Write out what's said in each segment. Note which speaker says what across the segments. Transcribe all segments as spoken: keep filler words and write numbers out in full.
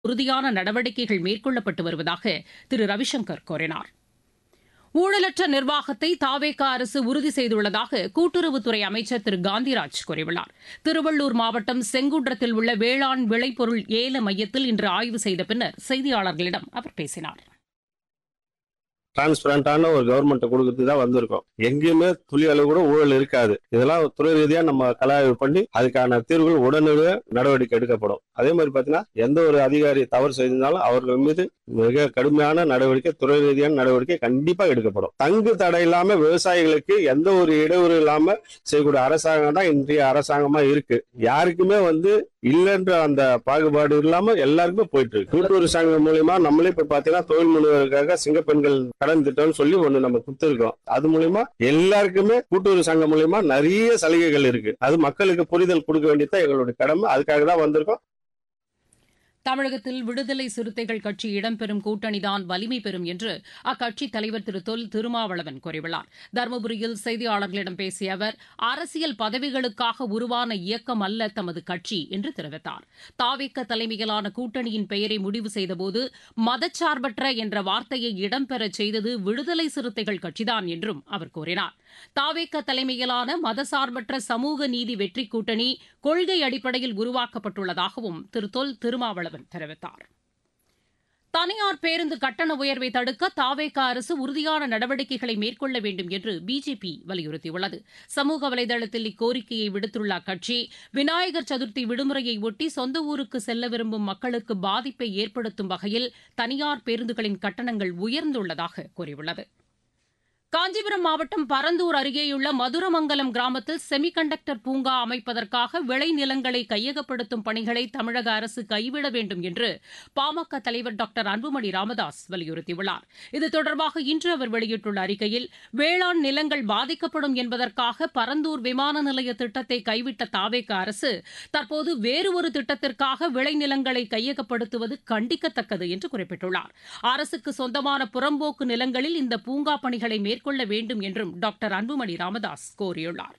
Speaker 1: உறுதியான நடவடிக்கைகள் மேற்கொள்ளப்பட்டு வருவதாக திரு ரவிசங்கர் கூறினார். ஊழலற்ற நிர்வாகத்தை தாவேகா அரசு உறுதி செய்துள்ளதாக கூட்டுறவுத்துறை அமைச்சர் திரு காந்திராஜ் கூறியுள்ளார். திருவள்ளூர் மாவட்டம் செங்குன்றத்தில் உள்ள வேளாண் விளைபொருள் ஏல மையத்தில் இன்று ஆய்வு செய்த பின்னர் செய்தியாளர்களிடம் அவர் பேசினார்.
Speaker 2: டிரான்ஸ்பரண்டான ஒரு கவர்மெண்ட் கொடுக்கறதுக்கு தான் வந்திருக்கோம். எங்கேயுமே துளி அளவு கூட ஊழல் இருக்காது. இதெல்லாம் துறை ரீதியா நம்ம கலாய்வு பண்ணி அதுக்கான தீர்வுகள் உடனடியாக நடவடிக்கை எடுக்கப்படும். அதே மாதிரி பாத்தீங்கன்னா எந்த ஒரு அதிகாரி தவறு செய்திருந்தாலும் அவர்கள் மீது மிக கடுமையான நடவடிக்கை, துறை ரீதியான நடவடிக்கை கண்டிப்பா எடுக்கப்படும். தங்கு தடை இல்லாம விவசாயிகளுக்கு எந்த ஒரு இடையூறு இல்லாம செய்யக்கூடிய அரசாங்கம் தான் இன்றைய அரசாங்கமா இருக்கு. யாருக்குமே வந்து இல்லன்ற அந்த பாகுபாடு இல்லாம எல்லாருக்குமே போயிட்டு இருக்கு. கூட்டுறவு சங்கம் மூலியமா நம்மளே இப்ப பாத்தீங்கன்னா தொழில் முனைவருக்காக சிங்கப்பெண்கள் கடன் திட்டம்னு சொல்லி ஒண்ணு நம்ம கொடுத்திருக்கோம். அது மூலியமா எல்லாருக்குமே கூட்டுறவு சங்கம் மூலியமா நிறைய சலுகைகள் இருக்கு. அது மக்களுக்கு புரிதல் கொடுக்க வேண்டியதான் எங்களுடைய கடமை. அதுக்காக தான் வந்திருக்கோம்.
Speaker 1: தமிழகத்தில் விடுதலை சிறுத்தைகள் கட்சி இடம்பெறும் கூட்டணிதான் வலிமை பெறும் என்று அக்கட்சித் தலைவர் திரு தொல் திருமாவளவன் கூறியுள்ளார். தருமபுரியில் செய்தியாளர்களிடம் பேசிய அவர், அரசியல் பதவிகளுக்காக உருவான இயக்கம் அல்ல தமது கட்சி என்று தெரிவித்தார். தாவேக தலைமையிலான கூட்டணியின் பெயரை முடிவு செய்தபோது மதச்சார்பற்ற என்ற வார்த்தையை இடம்பெறச் செய்தது விடுதலை சிறுத்தைகள் கட்சிதான் என்றும் அவர் கூறினார். தாவேக தலைமையிலான மதசார்பற்ற சமூக நீதி வெற்றி கூட்டணி கொள்கை அடிப்படையில் உருவாக்கப்பட்டுள்ளதாகவும் திரு தொல் திருமாவளவன் தெரிவித்தார். தனியார் பேருந்து கட்டண உயர்வை தடுக்க தாவேக அரசு உறுதியான நடவடிக்கைகளை மேற்கொள்ள வேண்டும் என்று பிஜேபி வலியுறுத்தியுள்ளது. சமூக வலைதளத்தில் இக்கோரிக்கையை விடுத்துள்ள அக்கட்சி, விநாயகர் சதுர்த்தி விடுமுறையை ஒட்டி சொந்த ஊருக்கு செல்ல விரும்பும் மக்களுக்கு பாதிப்பை ஏற்படுத்தும் வகையில் தனியார் பேருந்துகளின் கட்டணங்கள் உயர்ந்துள்ளதாக கூறியுள்ளது. காஞ்சிபுரம் மாவட்டம் பரந்தூர் அருகேயுள்ள மதுரமங்கலம் கிராமத்தில் செமிகண்டக்டர் பூங்கா அமைப்பதற்காக விளைநிலங்களை கையகப்படுத்தும் பணிகளை தமிழக அரசு கைவிட வேண்டும் என்று பாமக தலைவர் டாக்டர் அன்புமணி ராமதாஸ் வலியுறுத்தியுள்ளார். இது தொடர்பாக இன்று அவர் வெளியிட்டுள்ள அறிக்கையில், வேளாண் நிலங்கள் பாதிக்கப்படும் என்பதற்காக பரந்தூர் விமான நிலைய திட்டத்தை கைவிட்ட தாவேக அரசு தற்போது வேறு ஒரு திட்டத்திற்காக விளைநிலங்களை கையகப்படுத்துவது கண்டிக்கத்தக்கது என்று குறிப்பிட்டுள்ளார். அரசுக்கு சொந்தமான புறம்போக்கு நிலங்களில் இந்த பூங்கா பணிகளை மேற்கொள்ள கொள்ள வேண்டும் என்றும் டாக்டர் அன்புமணி ராமதாஸ் கோரியுள்ளார்.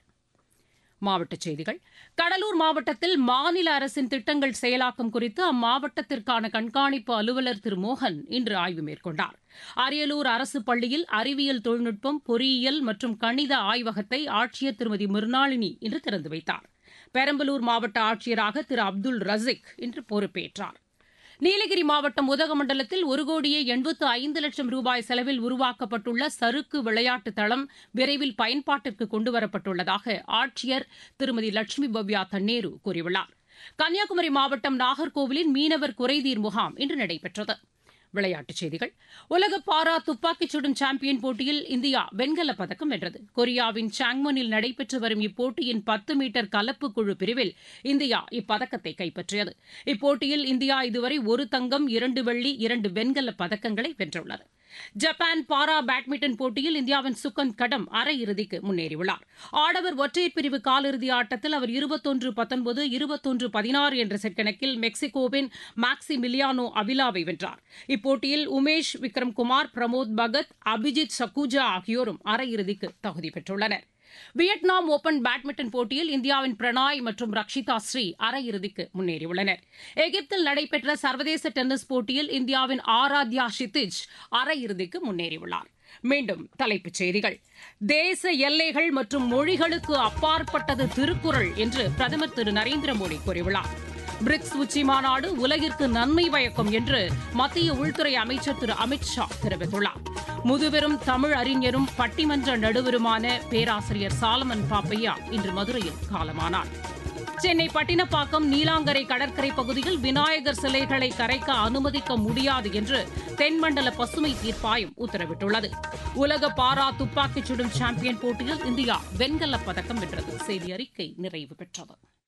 Speaker 1: மாவட்டச் செய்திகள். கடலூர் மாவட்டத்தில் மாநில அரசின் திட்டங்கள் செயலாக்கம் குறித்து அம்மாவட்டத்திற்கான கண்காணிப்பு அலுவலர் திரு மோகன் இன்று ஆய்வு மேற்கொண்டார். அரியலூர் அரசு பள்ளியில் அறிவியல் தொழில்நுட்பம், பொறியியல் மற்றும் கணித ஆய்வகத்தை ஆட்சியர் திருமதி மிர்னாளினி இன்று திறந்து வைத்தார். பெரம்பலூர் மாவட்ட ஆட்சியராக திரு அப்துல் ரசிக் இன்று பொறுப்பேற்றார். நீலகிரி மாவட்டம் உதகமண்டலத்தில் ஒரு கோடியே எண்பத்து ஐந்து லட்சம் ரூபாய் செலவில் உருவாக்கப்பட்டுள்ள சறுக்கு விளையாட்டு தளம் விரைவில் பயன்பாட்டிற்கு கொண்டுவரப்பட்டுள்ளதாக ஆட்சியர் திருமதி லட்சுமி பவ்யா தன்னேரு கூறியுள்ளார். கன்னியாகுமரி மாவட்டம் நாகர்கோவிலின் மீனவர் குறைதீர் முகாம் இன்று நடைபெற்றது. விளையாட்டுச் செய்திகள். உலக பாரா துப்பாக்கிச் சுடும் சாம்பியன் போட்டியில் இந்தியா வெண்கலப் பதக்கம் வென்றது. கொரியாவின் சாங்மனில் நடைபெற்று வரும் இப்போட்டியின் பத்து மீட்டர் கலப்பு குழு பிரிவில் இந்தியா இப்பதக்கத்தை கைப்பற்றியது. இப்போட்டியில் இந்தியா இதுவரை ஒரு தங்கம், இரண்டு வெள்ளி, இரண்டு வெண்கலப் பதக்கங்களை வென்றுள்ளது. ஜப்பான் பாரா பேட்மிண்டன் போட்டியில் இந்தியாவின் சுகந்த் கடம் அரையிறுதிக்கு முன்னேறியுள்ளார். ஆடவர் ஒற்றையர் பிரிவு காலிறுதி ஆட்டத்தில் அவர் இருபத்தொன்று பத்தொன்பது, இருபத்தொன்று பதினாறு என்ற செட் கணக்கில் மெக்சிகோவின் மாக்சி மிலியானோ அவிலாவை வென்றார். இப்போட்டியில் உமேஷ் விக்ரம்குமார், பிரமோத் பகத், அபிஜித் சக்குஜா ஆகியோரும் அரையிறுதிக்கு தகுதி பெற்றுள்ளனர். வியட்நாம் ஓபன் பேட்மிண்டன் போட்டியில் இந்தியாவின் பிரணாய் மற்றும் ரக்ஷிதா ஸ்ரீ அரையிறுதிக்கு முன்னேறியுள்ளனர். எகிப்தில் நடைபெற்ற சர்வதேச டென்னிஸ் போட்டியில் இந்தியாவின் ஆராத்யா ஷித்திஜ் அரையிறுதிக்கு முன்னேறியுள்ளார். மீண்டும் தலைப்புச் செய்திகள். தேச எல்லைகள் மற்றும் மொழிகளுக்கு அப்பாற்பட்டது திருக்குறள் என்று பிரதமர் திரு நரேந்திர மோடி கூறியுள்ளார். பிரிக்ஸ் உச்சி மாநாடு உலகிற்கு நன்மை பயக்கும் என்று மத்திய உள்துறை அமைச்சர் திரு அமித் ஷா தெரிவித்துள்ளார். முதுபெரும் தமிழ் அறிஞரும் பட்டிமன்ற நடுவருமான பேராசிரியர் சாலமன் பாப்பையா இன்று மதுரையில் காலமானார். சென்னை பட்டினப்பாக்கம் நீலாங்கரை கடற்கரை பகுதியில் விநாயகர் சிலைகளை கரைக்க அனுமதிக்க முடியாது என்று தென்மண்டல பசுமை தீர்ப்பாயம் உத்தரவிட்டுள்ளது. உலக பாரா துப்பாக்கிச் சுடும் சாம்பியன் போட்டியில் இந்தியா வெண்கலப் பதக்கம் வென்றது. செய்தி அறிக்கை நிறைவு பெற்றது.